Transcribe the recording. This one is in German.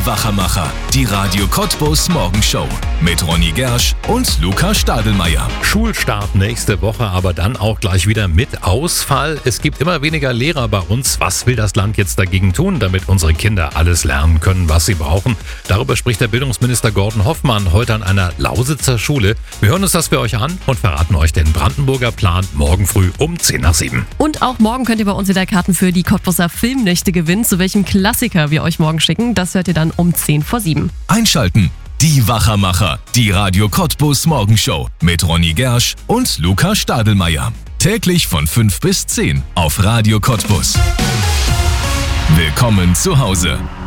Wachermacher, die Radio Cottbus Morgenshow mit Ronny Gersch und Luca Stadelmeier. Schulstart nächste Woche, aber dann auch gleich wieder mit Ausfall. Es gibt immer weniger Lehrer bei uns. Was will das Land jetzt dagegen tun, damit unsere Kinder alles lernen können, was sie brauchen? Darüber spricht der Bildungsminister Gordon Hoffmann heute an einer Lausitzer Schule. Wir hören uns das für euch an und verraten euch den Brandenburger Plan morgen früh um 6:50. Und auch morgen könnt ihr bei uns wieder Karten für die Cottbuser Filmnächte gewinnen. Zu welchem Klassiker wir euch morgen schicken, das hört ihr dann um 6:50. Einschalten. Die Wachermacher, die Radio Cottbus Morgenshow mit Ronny Gersch und Luca Stadelmeier. Täglich von 5 bis 10 auf Radio Cottbus. Willkommen zu Hause.